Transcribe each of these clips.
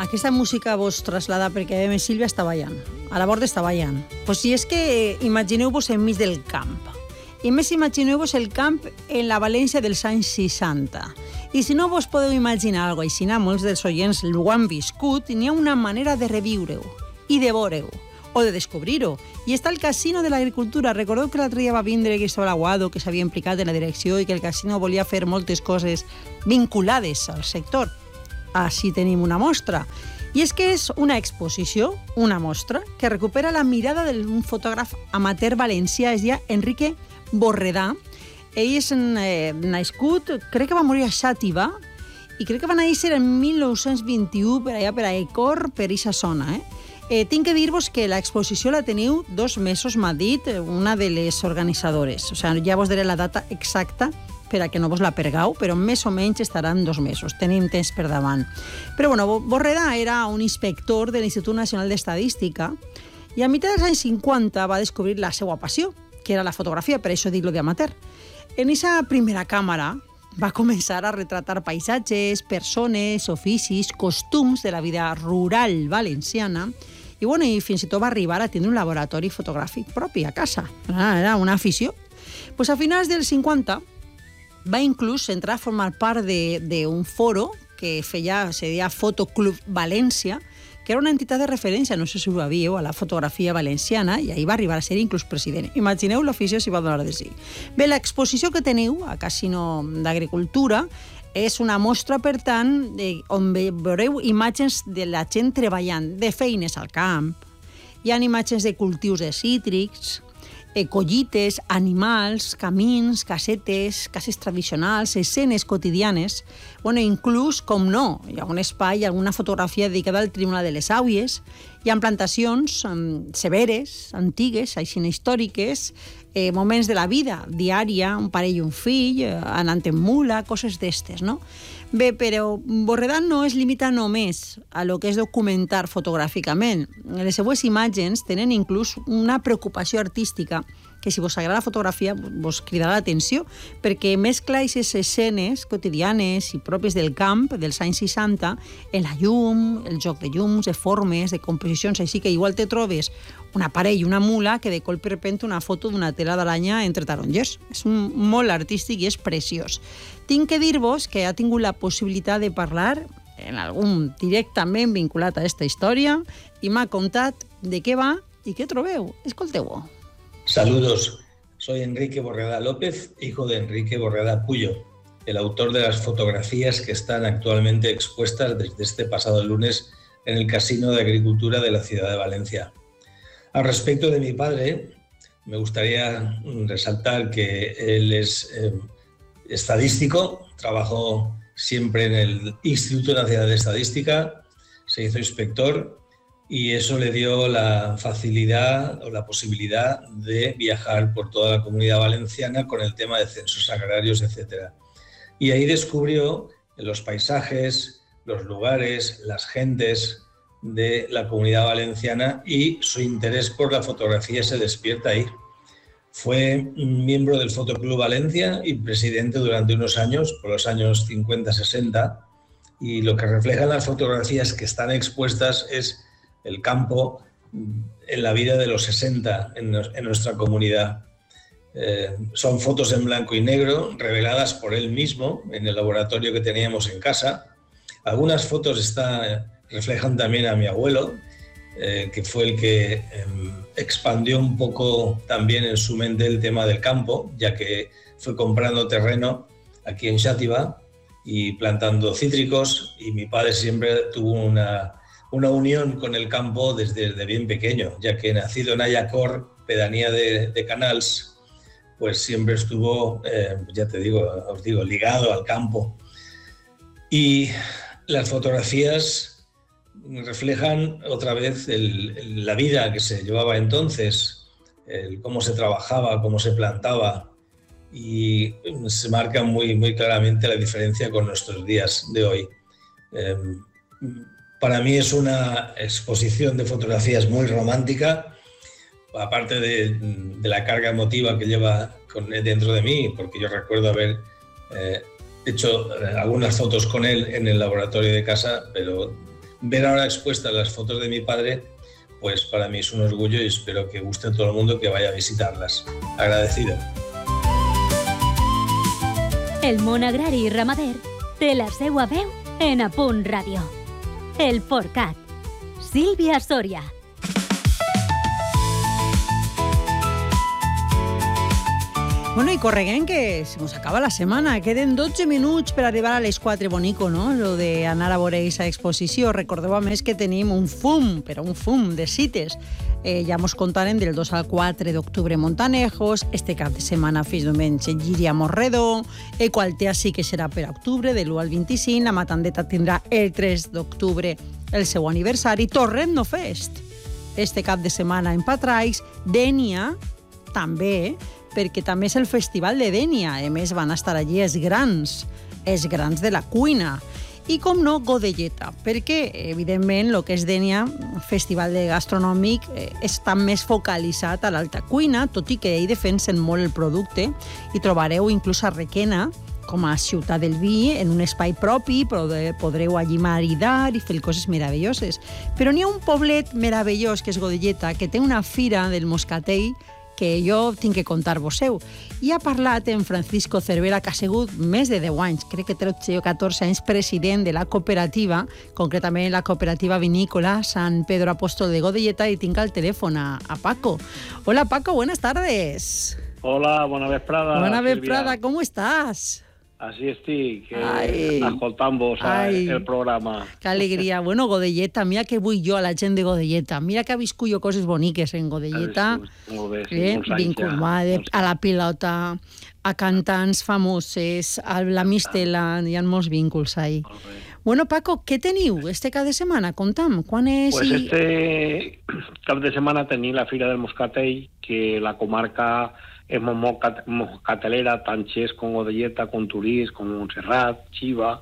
aquesta música vos traslada perquè a més Sílvia està ballant, a la borda està ballant. Pues si és que imagineu-vos enmig del camp. I més imagineu-vos el camp en la València dels anys 60. I si no vos podeu imaginar alguna cosa així, molts dels oients ho han viscut, n'hi ha una manera de reviure-ho i de veure-ho o de descobrir-ho. I està el Casino de l'Agricultura. Recordeu que l'altre dia va vindre Cristóbal Aguado, que s'havia implicat en la direcció i que el casino volia fer moltes coses vinculades al sector. Així tenim una mostra. I és que és una exposició, una mostra, que recupera la mirada d'un fotògraf amateur valencià, es deia Enrique Borredà. Ell és nascut, crec que va morir a Xàtiva, i crec que va néixer en 1921 per allà, per a Ecor, per aquesta zona. Tinc que dir-vos que l'exposició la teniu 2 mesos, m'ha dit una de les organitzadores. O sigui, ja vos diré la data exacta per a que no vos la pergau, però més o menys estaran 2 mesos. Tenim temps per davant. Però, bueno, Borredà era un inspector de l'Institut Nacional d'Estadística i a mitjà dels anys 50 va descobrir la seva passió, que era la fotografia, per això dic-lo d'amateur. En aquesta primera càmera va començar a retratar paisatges, persones, oficis, costums de la vida rural valenciana i, bueno, i fins i tot va arribar a tenir un laboratori fotogràfic propi a casa. Era una afició. Pues a finals dels 50 va inclús entrar a formar part d'un foro que se deia Fotoclub València, que era una entitat de referència, no sé si ho sabíeu, a la fotografia valenciana, i ahir va arribar a ser inclús president. Imagineu l'afició si va donar de sí. Bé, l'exposició que teniu a Casino d'Agricultura és una mostra, per tant, on veureu imatges de la gent treballant, de feines al camp. Hi ha imatges de cultius de cítrics, collites, animals, camins, casetes, cases tradicionals, escenes quotidianes. Bueno, inclús, com no, hi ha un espai, alguna fotografia dedicada al Tribunal de les Àuies. Hi ha plantacions severes, antigues, així històriques, moments de la vida diària, un pare i un fill, anant en mula, coses d'estes, no? Bé, però Borredà no es limita només a lo que és documentar fotogràficament. Les seues imatges tenen inclús una preocupació artística que, si vos agrada la fotografia, vos cridarà l'atenció, perquè mescla aquestes escenes quotidianes i pròpies del camp dels anys 60 en la llum, el joc de llums, de formes, de composicions, així que igual te trobes un aparell i una mula que de colp repente una foto d'una tela d'aranya entre tarongers. És molt artístic i és preciós. Tinc que dir-vos que ha tingut la possibilitat de parlar en algun directament vinculat a aquesta història i m'ha contat de què va i què trobeu. Escolteu-ho. Saludos, soy Enrique Borredà López, hijo de Enrique Borredà Puyo, el autor de las fotografías que están actualmente expuestas desde este pasado lunes en el Casino de Agricultura de la ciudad de Valencia. Al respecto de mi padre, me gustaría resaltar que él es estadístico, trabajó siempre en el Instituto Nacional de Estadística, se hizo inspector y eso le dio la facilidad o la posibilidad de viajar por toda la Comunidad Valenciana con el tema de censos agrarios, etc. Y ahí descubrió los paisajes, los lugares, las gentes de la Comunidad Valenciana y su interés por la fotografía se despierta ahí. Fue miembro del Fotoclub Valencia y presidente durante unos años, por los años 50-60, y lo que reflejan las fotografías que están expuestas es el campo en la vida de los 60 en nuestra comunidad. Son fotos en blanco y negro, reveladas por él mismo en el laboratorio que teníamos en casa. Algunas fotos reflejan también a mi abuelo, que fue el que expandió un poco también en su mente el tema del campo, ya que fue comprando terreno aquí en Xàtiva y plantando cítricos, y mi padre siempre tuvo una unión con el campo desde bien pequeño, ya que nacido en Ayacor, pedanía de Canals, pues siempre estuvo, os digo, ligado al campo. Y las fotografías reflejan otra vez la vida que se llevaba entonces, cómo se trabajaba, cómo se plantaba, y se marca muy, muy claramente la diferencia con nuestros días de hoy. Para mí es una exposición de fotografías muy romántica, aparte de la carga emotiva que lleva dentro de mí, porque yo recuerdo haber hecho algunas fotos con él en el laboratorio de casa, pero ver ahora expuestas las fotos de mi padre, pues para mí es un orgullo y espero que guste a todo el mundo que vaya a visitarlas. Agradecido. El món agrari i ramader té la seua veu en A Punt Ràdio. El Forcat. Sílvia Soria. Bueno, i correguem que se nos acaba la setmana. Queden 12 minuts per arribar a les 4, bonico, no? Lo d'anar a veure aquesta exposició. Recordeu, a més, que tenim un fum, però un fum de cites. Ja mos contarem del 2 al 4 d'octubre Montanejos, este cap de setmana fins diumenge Llíria Morredor, Equaltea sí que serà per octubre, de l'1 al 25, la Matandeta tindrà el 3 d'octubre el seu aniversari, Torrent Fest, este cap de setmana en Patraix, Dénia, també, perquè també és el Festival de Dénia. A més, van estar allí els grans de la cuina. I, com no, Godelleta, perquè, evidentment, el que és Dénia, festival gastronòmic, està més focalitzat a l'alta cuina, tot i que ell defensen molt el producte, i trobareu inclús a Requena, com a ciutat del vi, en un espai propi, podreu allí maridar i fer coses meravelloses. Però n'hi ha un poblet meravellós, que és Godelleta, que té una fira del moscatell que jo tinc que contar-vos-heu. I ha parlat en Francisco Cervera, que ha sigut més de 10 anys, crec que 13 o 14 anys, president de la cooperativa, concretament la cooperativa vinícola San Pedro Apóstol de Godelleta, i tinc al telèfon a Paco. Hola, Paco, buenas tardes. Hola, bona vesprada. Bona vesprada, Silvia. ¿cómo estás? Així estic, escoltant-vos el programa. Que alegria. Bueno, Godelleta, mira que vull jo a la gent de Godelleta. Mira que ha viscut jo coses boniques en Godelleta. Molt bé, sí, vinculada a la pilota, a cantants famoses, a la Mistela, hi ha molts vínculos ahí. Bueno, Paco, què teniu este cap de setmana? Conta'm, quan és... Pues este cap de setmana tenim la Fira del Moscatell, que la comarca es molt moscatelera, tant Xés com Godelleta, com Turís, com Montserrat, Xiva,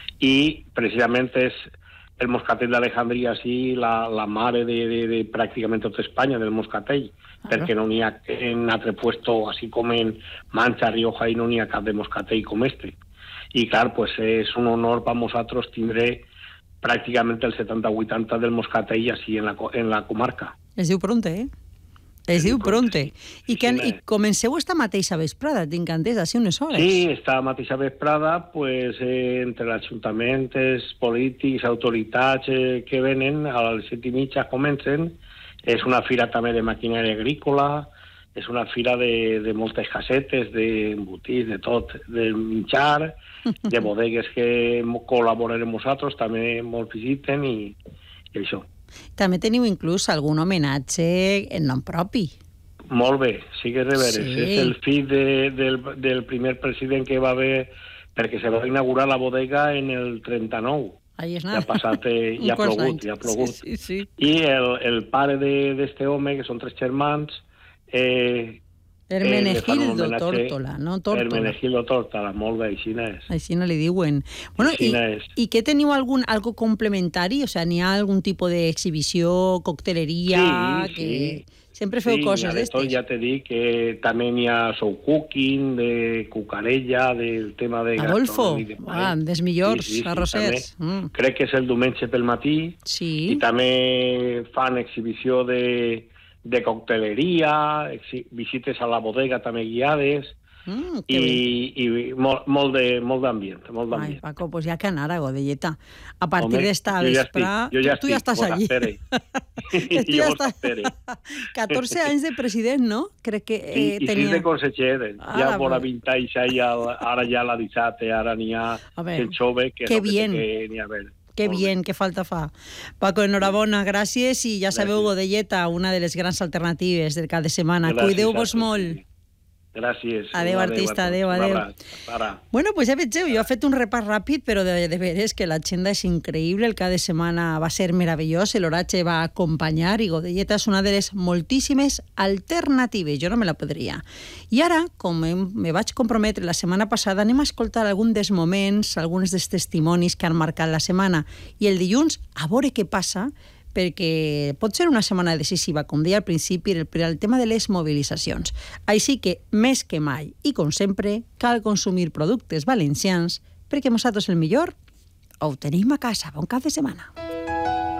i precisament és el moscatell d'Alejandria, sí, la mare de pràcticament tota Espanya, del moscatell, perquè no n'hi ha en altre puesto, així com en Mancha, Rioja, i no n'hi ha cap de moscatell com este. I clar, pues és un honor per nosaltres tindre pràcticament el 70-80 del moscatell així en la comarca. Es diu Pronte, Es diu Pronte. I comenceu esta mateixa vesprada, tinc entès, així unes hores. Sí, esta mateixa vesprada, pues, entre l'Ajuntament, els polítics, autoritats que venen, a les 7:30 comencen. És una fira també de maquinària agrícola, és una fira de moltes casetes, d'embotits, de tot, de menjar, de bodegues que col·laboren amb nosaltres, també molt visiten i això. També teniu inclús algun homenatge en nom propi. Molt bé, sí que és de veres. Sí. És el fill del primer president que va haver, perquè se va inaugurar la bodega en el 39. Ahí és Ja ha passat, ja ha plogut. Sí. I el pare d'este home, que són 3 germans, Hermenegildo Tórtola, no? Hermenegildo Tórtola, molt bé, així n'és. Així no li diuen. Bueno, i què teniu algo complementari? O sea, n'hi ha algun tipus d'exhibició, cocteleria? Sí. Sempre feu coses d'estes? Ja te dic que també n'hi ha show cooking, de cucarella, del tema de Adolfo, dels millors arrossers. Crec que és el diumenge pel matí. Sí. I també fan exhibició de cocteleria, visites a la bodega també guiades, i molt d'ambient. Ai, Paco, pues ya que anar a Godelleta. A partir d'esta vespre, tu ja estàs allí. Tu ja estàs 14 anys de president, no? Crec que i 6 de conseller. Ja vora 20 anys, ara ja la 17, ara n'hi ha el jove que n'hi ha ver. Que bien, que falta fa. Paco, enhorabona, gràcies, i ja sabeu, Godelleta, una de les grans alternatives del cap de setmana. Cuideu-vos molt. Gràcies. Adéu, artista, adéu. Bueno, pues ja vegeu, jo he fet un repàs ràpid, però de veres que l'agenda és increïble, el cap de setmana va ser meravellós, l'oratge va acompanyar, i Godelleta és una de les moltíssimes alternatives, jo no me la podria. I ara, com me vaig comprometre la setmana passada, anem a escoltar algun dels moments, alguns dels testimonis que han marcat la setmana, i el dilluns, a veure què passa, perquè pot ser una setmana decisiva, com deia al principi, per al tema de les mobilitzacions. Així que, més que mai, i com sempre, cal consumir productes valencians, perquè nosaltres el millor ho tenim a casa. Bon cap de setmana.